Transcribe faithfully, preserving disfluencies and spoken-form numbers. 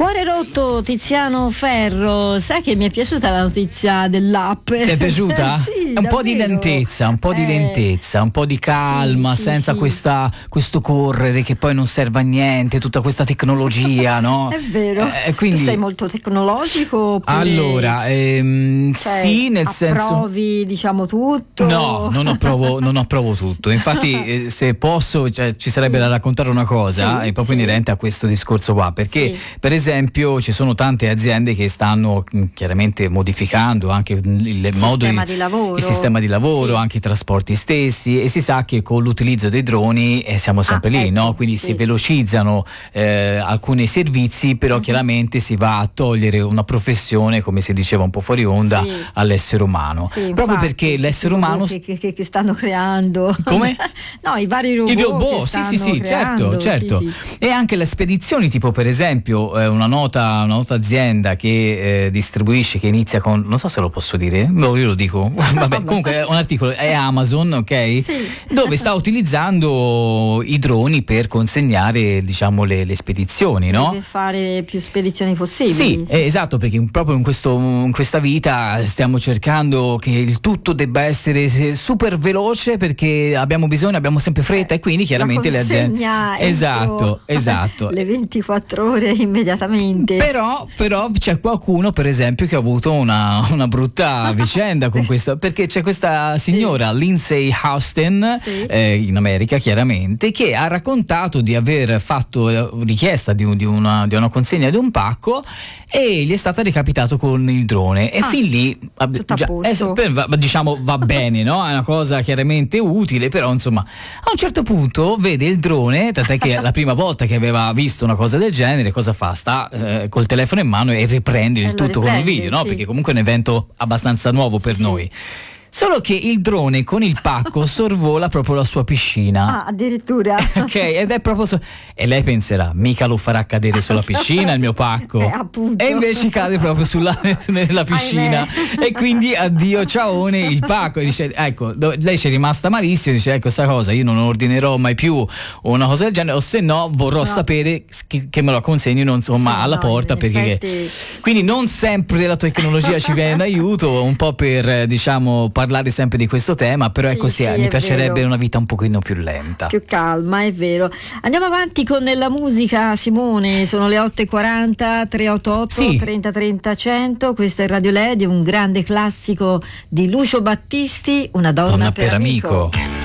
Cuore rotto, Tiziano Ferro. Sai che mi è piaciuta la notizia dell'app? Ti è piaciuta? Sì, un po' di davvero. lentezza, un po' di Eh, lentezza, un po' di calma, sì, sì, senza sì. Questa, questo correre che poi non serve a niente, tutta questa tecnologia, no? È vero. Eh, quindi, tu sei molto tecnologico oppure, allora, ehm, cioè, sì, nel senso. approvi, diciamo, tutto? No, non approvo, non approvo tutto. Infatti, eh, se posso, cioè, ci sarebbe Sì. da raccontare una cosa, Sì, è proprio sì. inerente a questo discorso qua, perché Sì. per esempio ci sono tante aziende che stanno mh, chiaramente modificando anche il, il Il modo sistema di lavoro. il sistema di lavoro, Sì. anche i trasporti stessi, e si sa che con l'utilizzo dei droni eh, siamo sempre Ah, lì, ecco, no? Quindi sì. si velocizzano eh, alcuni servizi, però Mhm. chiaramente si va a togliere una professione, come si diceva un po' fuori onda, Sì. all'essere umano. Sì, Proprio infatti, perché l'essere i robot umano. che, che, che stanno creando. Come? No, i vari robot. I robot, che sì, sì, stanno sì, creando, certo, certo. sì, sì. E anche le spedizioni, tipo per esempio eh, una nota, una nota azienda che eh, distribuisce, che inizia con, non so se lo posso dire, no, io lo dico, vabbè, comunque è un articolo, è Amazon, ok? Sì. Dove sta utilizzando i droni per consegnare, diciamo, le, le spedizioni, no? Per fare più spedizioni possibili. Sì, eh, esatto, perché proprio in, questo, in questa vita stiamo cercando che il tutto debba essere se- super veloce, perché abbiamo bisogno, abbiamo sempre fretta, e quindi chiaramente La le aziende. consegna Esatto, entro esatto. le ventiquattro ore immediatamente. Però, però c'è qualcuno, per esempio, che ha avuto una, una brutta vicenda con questo, perché c'è questa signora, Lindsay Houston, Sì. eh, in America chiaramente, che ha raccontato di aver fatto eh, richiesta di, un- di una, di una consegna di un pacco e gli è stata recapitato con il drone, e Ah, fin lì vabbè, tutto a già, posto. eh, per- va- diciamo va bene, no? È una cosa chiaramente utile, però insomma a un certo punto vede il drone, tant'è che la prima volta che aveva visto una cosa del genere, cosa fa? Sta eh, col telefono in mano e riprende il E lo tutto con il riprende, video, no? sì. Perché comunque è un evento abbastanza nuovo per sì. noi. Solo che il drone con il pacco sorvola proprio la sua piscina. Ah, addirittura. Ok, ed è proprio so- e lei penserà, mica lo farà cadere sulla piscina il mio pacco. Eh, appunto. E invece cade proprio sulla, nella piscina. Ahimè. E quindi addio ciaone il pacco. E dice, ecco, do- lei ci è rimasta malissimo, dice, ecco, questa cosa io non ordinerò mai più una cosa del genere, o se no vorrò No. sapere che, che me lo consegnino, insomma, Sì, alla no, porta, in perché effetti- quindi non sempre la tecnologia ci viene in aiuto, un po' per eh, diciamo parlare sempre di questo tema, però Sì, ecco sì, sì, mi è piacerebbe vero. una vita un pochino più lenta. Più calma, è vero. Andiamo avanti con la musica, Simone. Sono le otto e quaranta, tre otto otto Sì. trenta trenta cento. Questo è Radio Led, un grande classico di Lucio Battisti, Una donna, Donna per, per amico. amico.